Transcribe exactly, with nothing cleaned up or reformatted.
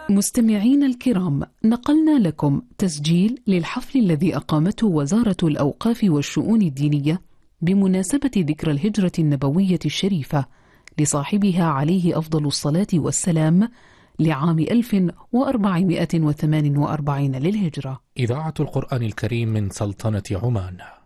مستمعين الكرام، نقلنا لكم تسجيل للحفل الذي أقامته وزارة الأوقاف والشؤون الدينية بمناسبة ذكرى الهجرة النبوية الشريفة لصاحبها عليه أفضل الصلاة والسلام لعام ألف وأربعمائة وثمان وأربعين للهجرة. إذاعة القرآن الكريم من سلطنة عمان.